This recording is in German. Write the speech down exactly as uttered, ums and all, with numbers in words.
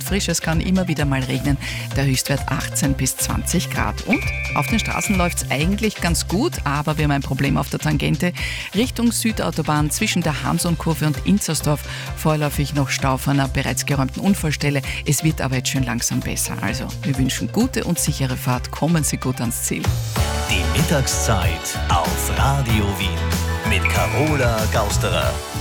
frisch, es kann immer wieder mal regnen. Der Höchstwert achtzehn bis zwanzig Grad. Und auf den Straßen läuft es eigentlich ganz gut, aber wir haben ein Problem auf der Tangente. Richtung Südautobahn zwischen der Hamsonkurve und Inzersdorf vorläufig noch Stau vor einer bereits geräumten Unfallstelle. Es wird aber jetzt schön langsam besser. Also, wir wünschen gute und sichere Fahrt. Kommen Sie gut ans Ziel. Die Mittagszeit auf Radio Wien mit Carola Gausterer.